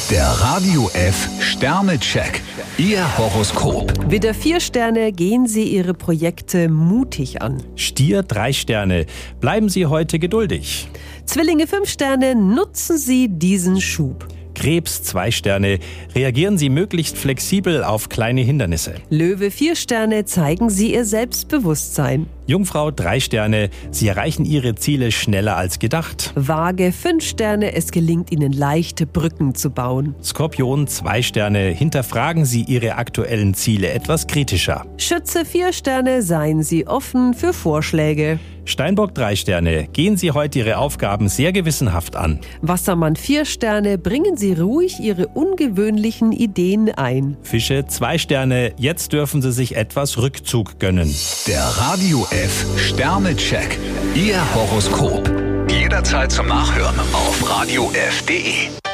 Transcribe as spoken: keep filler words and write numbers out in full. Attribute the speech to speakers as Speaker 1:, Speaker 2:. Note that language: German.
Speaker 1: Der Radio F Sternecheck. Ihr Horoskop.
Speaker 2: Widder vier Sterne, gehen Sie Ihre Projekte mutig an.
Speaker 3: Stier drei Sterne, bleiben Sie heute geduldig.
Speaker 2: Zwillinge fünf Sterne, nutzen Sie diesen Schub.
Speaker 3: Krebs zwei Sterne, reagieren Sie möglichst flexibel auf kleine Hindernisse.
Speaker 2: Löwe vier Sterne, zeigen Sie Ihr Selbstbewusstsein.
Speaker 3: Jungfrau drei Sterne, Sie erreichen Ihre Ziele schneller als gedacht.
Speaker 2: Waage fünf Sterne, es gelingt Ihnen leichte Brücken zu bauen.
Speaker 3: Skorpion zwei Sterne, hinterfragen Sie Ihre aktuellen Ziele etwas kritischer.
Speaker 2: Schütze vier Sterne, seien Sie offen für Vorschläge.
Speaker 3: Steinbock drei Sterne, gehen Sie heute Ihre Aufgaben sehr gewissenhaft an.
Speaker 2: Wassermann vier Sterne, bringen Sie ruhig Ihre ungewöhnlichen Ideen ein.
Speaker 3: Fische zwei Sterne, jetzt dürfen Sie sich etwas Rückzug gönnen.
Speaker 1: Der Radio F Sternecheck. Ihr Horoskop. Jederzeit zum Nachhören auf radio f punkt de.